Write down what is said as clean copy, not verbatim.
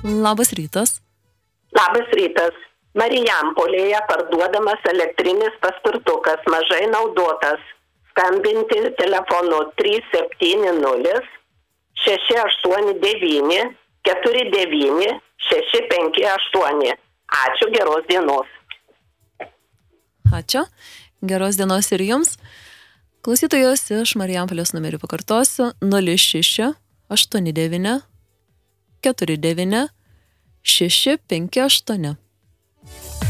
Labas rytas. Labas rytas. Marijampolėje parduodamas elektrinis paspirtukas, mažai naudotas. Skambinti telefonu 370 689 49 658. Ačiū, geros dienos. Ačiū. Geros dienos ir jums. Klausytojos iš Marijampolės numerių pakartosiu 06 89 49 658.